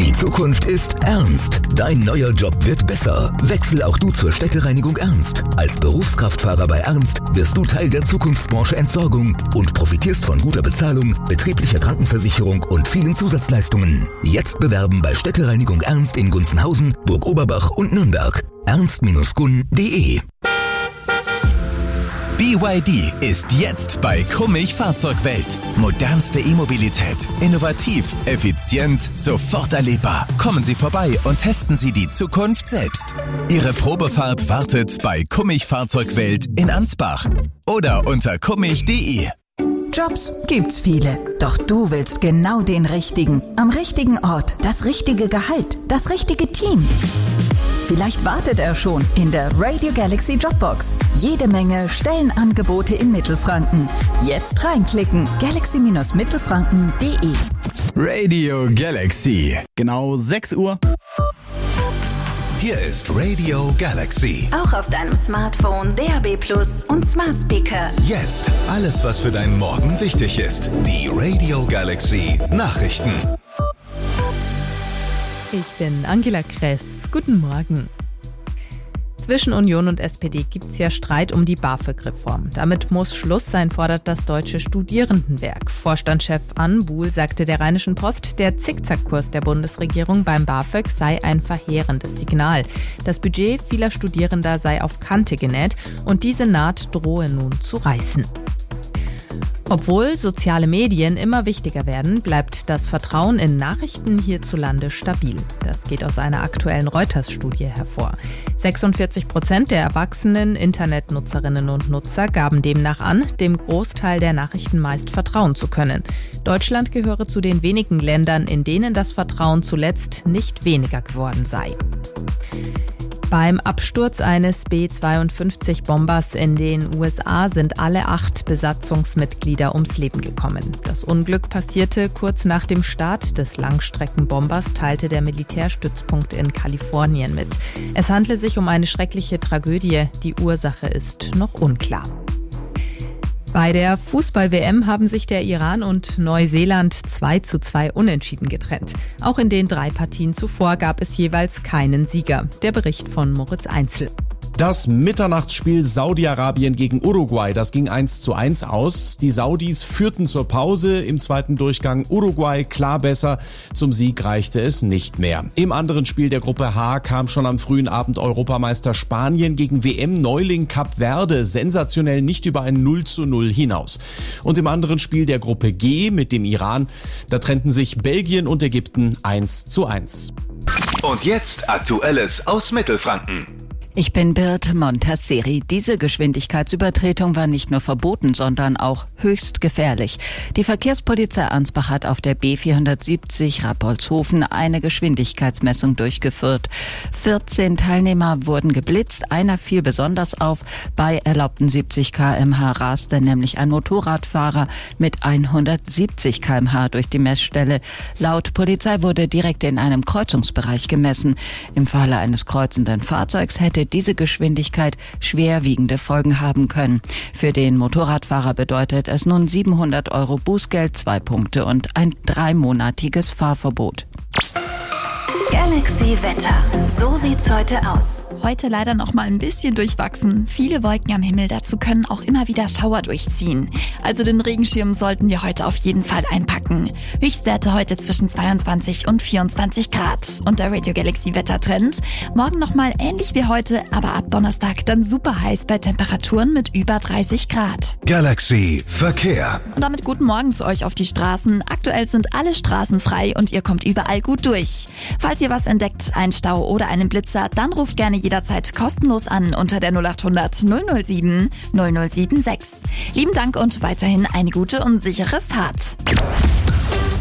Die Zukunft ist ernst. Dein neuer Job wird besser. Wechsel auch du zur Städtereinigung Ernst. Als Berufskraftfahrer bei Ernst wirst du Teil der Zukunftsbranche Entsorgung und profitierst von guter Bezahlung, betrieblicher Krankenversicherung und vielen Zusatzleistungen. Jetzt bewerben bei Städtereinigung Ernst in Gunzenhausen, Burg Oberbach und Nürnberg. ernst-gun.de. BYD ist jetzt bei Kummich Fahrzeugwelt. Modernste E-Mobilität. Innovativ, effizient, sofort erlebbar. Kommen Sie vorbei und testen Sie die Zukunft selbst. Ihre Probefahrt wartet bei Kummich Fahrzeugwelt in Ansbach oder unter kummich.de. Jobs gibt's viele, doch du willst genau den richtigen. Am richtigen Ort, das richtige Gehalt, das richtige Team. Vielleicht wartet er schon in der Radio Galaxy Jobbox. Jede Menge Stellenangebote in Mittelfranken. Jetzt reinklicken. galaxy-mittelfranken.de. Radio Galaxy. Genau 6 Uhr. Hier ist Radio Galaxy. Auch auf deinem Smartphone, DAB+ und Smart Speaker. Jetzt alles, was für deinen Morgen wichtig ist. Die Radio Galaxy Nachrichten. Ich bin Angela Kress. Guten Morgen. Zwischen Union und SPD gibt es ja Streit um die BAföG-Reform. Damit muss Schluss sein, fordert das Deutsche Studierendenwerk. Vorstandschef Ann Buhl sagte der Rheinischen Post, der Zickzackkurs der Bundesregierung beim BAföG sei ein verheerendes Signal. Das Budget vieler Studierender sei auf Kante genäht und diese Naht drohe nun zu reißen. Obwohl soziale Medien immer wichtiger werden, bleibt das Vertrauen in Nachrichten hierzulande stabil. Das geht aus einer aktuellen Reuters-Studie hervor. 46% der erwachsenen Internetnutzerinnen und Nutzer gaben demnach an, dem Großteil der Nachrichten meist vertrauen zu können. Deutschland gehöre zu den wenigen Ländern, in denen das Vertrauen zuletzt nicht weniger geworden sei. Beim Absturz eines B-52-Bombers in den USA sind alle 8 Besatzungsmitglieder ums Leben gekommen. Das Unglück passierte kurz nach dem Start des Langstreckenbombers, teilte der Militärstützpunkt in Kalifornien mit. Es handle sich um eine schreckliche Tragödie. Die Ursache ist noch unklar. Bei der Fußball-WM haben sich der Iran und Neuseeland 2:2 unentschieden getrennt. Auch in den 3 Partien zuvor gab es jeweils keinen Sieger. Der Bericht von Moritz Einzel. Das Mitternachtsspiel Saudi-Arabien gegen Uruguay, das ging 1:1 aus. Die Saudis führten zur Pause, im zweiten Durchgang Uruguay klar besser. Zum Sieg reichte es nicht mehr. Im anderen Spiel der Gruppe H kam schon am frühen Abend Europameister Spanien gegen WM-Neuling Kap Verde sensationell nicht über ein 0:0 hinaus. Und im anderen Spiel der Gruppe G mit dem Iran, da trennten sich Belgien und Ägypten 1:1. Und jetzt Aktuelles aus Mittelfranken. Ich bin Birte Montasseri. Diese Geschwindigkeitsübertretung war nicht nur verboten, sondern auch höchst gefährlich. Die Verkehrspolizei Ansbach hat auf der B470 Rappoltshofen eine Geschwindigkeitsmessung durchgeführt. 14 Teilnehmer wurden geblitzt, einer fiel besonders auf. Bei erlaubten 70 km/h raste nämlich ein Motorradfahrer mit 170 km/h durch die Messstelle. Laut Polizei wurde direkt in einem Kreuzungsbereich gemessen. Im Falle eines kreuzenden Fahrzeugs hätte diese Geschwindigkeit schwerwiegende Folgen haben können. Für den Motorradfahrer bedeutet es nun 700 € Bußgeld, 2 Punkte und ein 3-monatiges Fahrverbot. Galaxy Wetter. So sieht's heute aus. Heute leider noch mal ein bisschen durchwachsen. Viele Wolken am Himmel, dazu können auch immer wieder Schauer durchziehen. Also den Regenschirm sollten wir heute auf jeden Fall einpacken. Höchstwerte heute zwischen 22 und 24 Grad. Und der Radio Galaxy Wettertrend. Morgen noch mal ähnlich wie heute, aber ab Donnerstag dann super heiß bei Temperaturen mit über 30 Grad. Galaxy Verkehr. Und damit guten Morgen zu euch auf die Straßen. Aktuell sind alle Straßen frei und ihr kommt überall gut durch. Falls ihr was entdeckt, einen Stau oder einen Blitzer, dann ruft gerne jederzeit kostenlos an unter der 0800 007 0076. Lieben Dank und weiterhin eine gute und sichere Fahrt.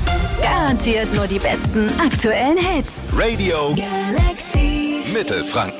Garantiert nur die besten aktuellen Hits. Radio Galaxy Mittelfranken.